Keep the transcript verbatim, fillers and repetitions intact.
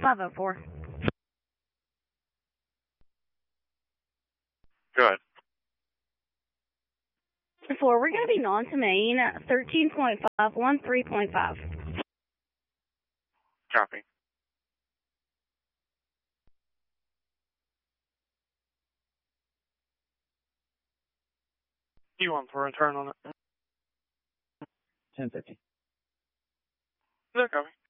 five oh four. Go ahead. four, we're going to be non to main, thirteen point five, one three point five. Copy. You want for a return on it? ten fifty. No, copy.